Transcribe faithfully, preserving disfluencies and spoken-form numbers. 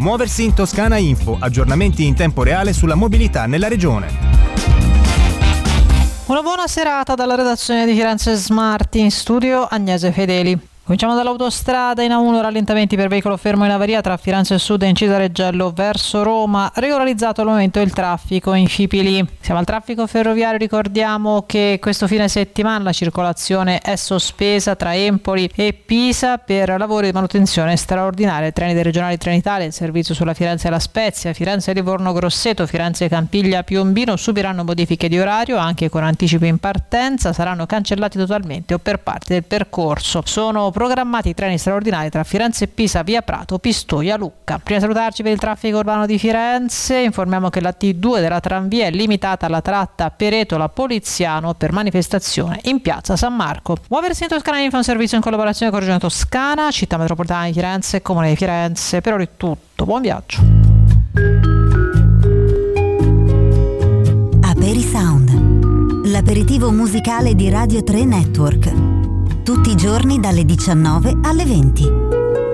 Muoversi in Toscana Info, aggiornamenti in tempo reale sulla mobilità nella regione. Una buona serata dalla redazione di Firenze Smart, in studio Agnese Fedeli. Cominciamo dall'autostrada. In A uno rallentamenti per veicolo fermo in avaria tra Firenze Sud e Incisa Reggello verso Roma, regolarizzato al momento il traffico in Fipili. Siamo al traffico ferroviario, ricordiamo che questo fine settimana la circolazione è sospesa tra Empoli e Pisa per lavori di manutenzione straordinaria. I treni dei regionali Trenitalia, il servizio sulla Firenze La Spezia, Firenze Livorno Grosseto, Firenze Campiglia Piombino subiranno modifiche di orario anche con anticipi in partenza, saranno cancellati totalmente o per parte del percorso. Sono programmati i treni straordinari tra Firenze e Pisa, via Prato, Pistoia, Lucca. Prima di salutarci per il traffico urbano di Firenze, informiamo che la T due della tramvia è limitata alla tratta Peretola Poliziano per manifestazione in piazza San Marco. Muoversi in Toscana Info è un servizio in collaborazione con Regione Toscana, Città Metropolitana di Firenze e Comune di Firenze. Per ora è tutto, buon viaggio. Aperisound, l'aperitivo musicale di Radio tre Network. Tutti i giorni dalle diciannove alle venti.